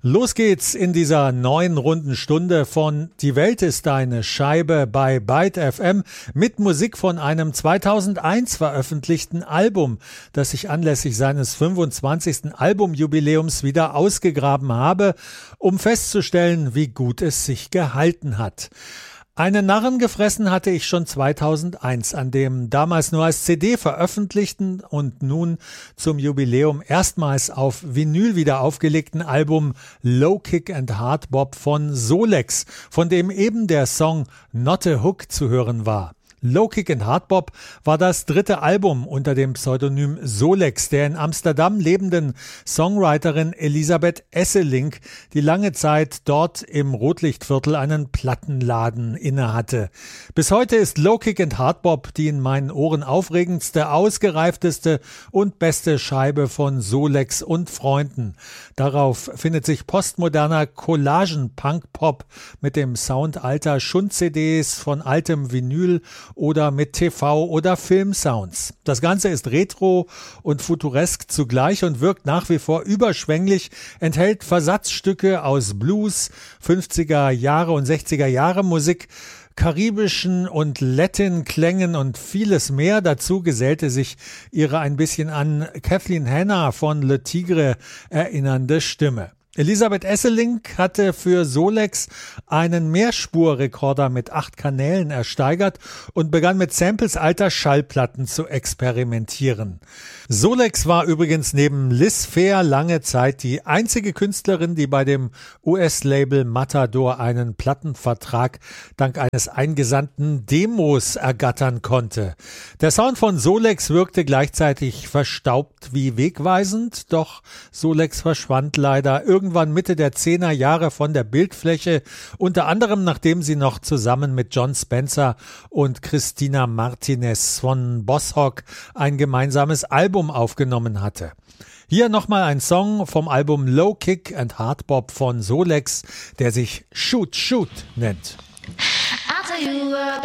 Los geht's in dieser neuen runden Stunde von Die Welt ist eine Scheibe bei Byte FM mit Musik von einem 2001 veröffentlichten Album, das ich anlässlich seines 25. Albumjubiläums wieder ausgegraben habe, um festzustellen, wie gut es sich gehalten hat. Einen Narren gefressen hatte ich schon 2001 an dem damals nur als CD veröffentlichten und nun zum Jubiläum erstmals auf Vinyl wieder aufgelegten Album Low Kick and Hard Bop von Solex, von dem eben der Song Not a Hook zu hören war. Low Kick and Hard Bop war das dritte Album unter dem Pseudonym Solex der in Amsterdam lebenden Songwriterin Elisabeth Esselink, die lange Zeit dort im Rotlichtviertel einen Plattenladen innehatte. Bis heute ist Low Kick and Hard Bop die in meinen Ohren aufregendste, ausgereifteste und beste Scheibe von Solex und Freunden. Darauf findet sich postmoderner Collagen-Punk-Pop mit dem Sound alter Schund-CDs von altem Vinyl oder mit TV- oder Filmsounds. Das Ganze ist retro und futuresk zugleich und wirkt nach wie vor überschwänglich, enthält Versatzstücke aus Blues, 50er Jahre und 60er Jahre Musik, karibischen und Latin-Klängen und vieles mehr. Dazu gesellte sich ihre ein bisschen an Kathleen Hanna von Le Tigre erinnernde Stimme. Elisabeth Esselink hatte für Solex einen Mehrspurrekorder mit 8 Kanälen ersteigert und begann mit Samples alter Schallplatten zu experimentieren. Solex war übrigens neben Liz Phair lange Zeit die einzige Künstlerin, die bei dem US-Label Matador einen Plattenvertrag dank eines eingesandten Demos ergattern konnte. Der Sound von Solex wirkte gleichzeitig verstaubt wie wegweisend, doch Solex verschwand leider irgendwann Mitte der 10er Jahre von der Bildfläche, unter anderem nachdem sie noch zusammen mit John Spencer und Christina Martinez von Bosshock ein gemeinsames Album aufgenommen hatte. Hier nochmal ein Song vom Album Low Kick and Hard Bop von Solex, der sich Shoot Shoot nennt.